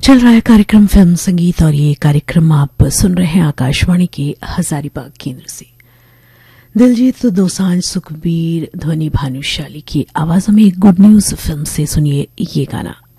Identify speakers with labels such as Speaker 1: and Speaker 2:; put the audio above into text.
Speaker 1: चल रहा है कार्यक्रम फिल्म संगीत और ये कार्यक्रम आप सुन रहे हैं आकाशवाणी के हजारीबाग केंद्र से। दिलजीत दोसांझ सुखबीर ध्वनि भानुशाली की आवाजों में गुड न्यूज फिल्म से सुनिए ये गाना।